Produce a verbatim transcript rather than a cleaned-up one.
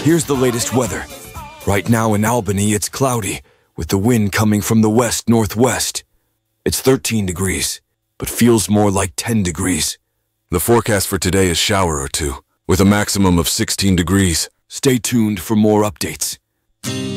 Here's the latest weather. Right now in Albany, it's cloudy, with the wind coming from the west-northwest. It's thirteen degrees, but feels more like ten degrees. The forecast for today is shower or two, with a maximum of sixteen degrees. Stay tuned for more updates.